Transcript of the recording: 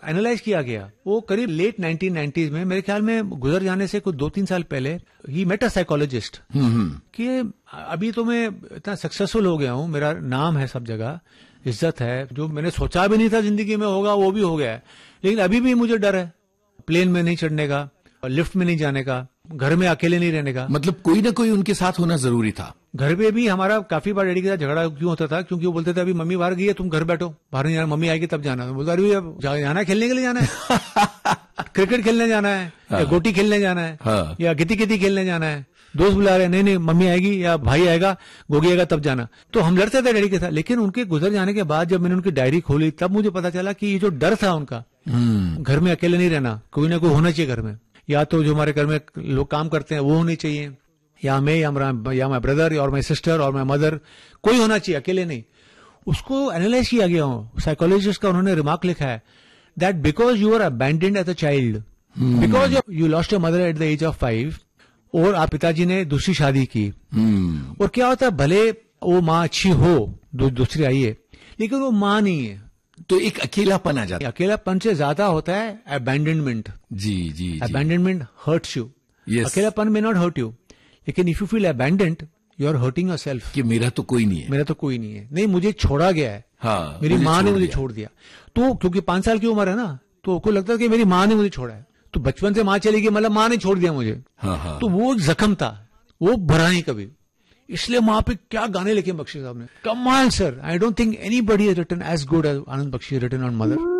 Analyse किया गया। वो करीब लेट 1990s में, मेरे ख्याल में गुजर जाने से कुछ 2-3 साल पहले, ही मेट अ साइकोलॉजिस्ट कि अभी तो मैं इतना सक्सेसफुल हो गया हूं, मेरा नाम है सब जगह, इज्जत है, जो मैंने सोचा भी नहीं था जिंदगी में होगा वो भी हो गया है, लेकिन अभी भी मुझे डर है प्लेन में नहीं चढ़ने का, लिफ्ट में नहीं जाने का, घर में अकेले नहीं रहने का। मतलब कोई ना कोई उनके साथ होना जरूरी था। घर पे भी हमारा काफी बार डैडी के साथ झगड़ा क्यों होता था, क्योंकि वो बोलते थे अभी मम्मी बाहर गई है, तुम घर बैठो, बाहर नहीं जाना, मम्मी आएगी तब जाना। बोलता अरे अब जाना है, खेलने के लिए जाना है क्रिकेट खेलने जाना है, या गोटी खेलने जाना है, या गिती गिती खेलने जाना है, दोस्त बुला रहे हैं, नहीं मम्मी आएगी या भाई आएगा, गोगी आएगा तब जाना। तो हम लड़ते थे डैडी के साथ, लेकिन उनके गुजर जाने के बाद जब मैंने उनकी डायरी खोली तब मुझे पता चला कि ये जो डर था उनका, घर में अकेले नहीं रहना, कोई ना कोई होना चाहिए घर में, या तो जो हमारे घर में लोग काम करते हैं वो होने चाहिए, या मैं या माई ब्रदर और माई सिस्टर और माई मदर, कोई होना चाहिए, अकेले नहीं। उसको एनालाइज किया गया हूं, साइकोलॉजिस्ट का उन्होंने रिमार्क लिखा है that because you are abandoned as a child, because you lost your mother at the age of 5, और आप पिताजी ने दूसरी शादी की, और क्या होता है भले वो माँ अच्छी हो, दूसरी आई है, लेकिन वो माँ नहीं है, तो एक अकेलापन आ जाता है। अकेलापन से ज्यादा होता है abandonment. Ji. Abandonment hurts you, अकेलापन में नॉट हर्ट यू, लेकिन if you feel abandoned you are hurting yourself कि मेरा तो कोई नहीं है, मेरा तो कोई नहीं है, नहीं मुझे छोड़ा गया है, हाँ, मेरी माँ ने मुझे छोड़ दिया। तो क्योंकि 5 साल की उम्र है ना, तो को लगता है कि मेरी माँ ने मुझे छोड़ा है, तो बचपन से माँ चली गई, मतलब माँ ने छोड़ दिया मुझे, तो वो जख्म था, वो भरा नहीं कभी, इसलिए वहां पे क्या गाने लिखे बख्शी साहब ने, कमाल sir. I don't think anybody has written as good as Anand Bakshi written on mother.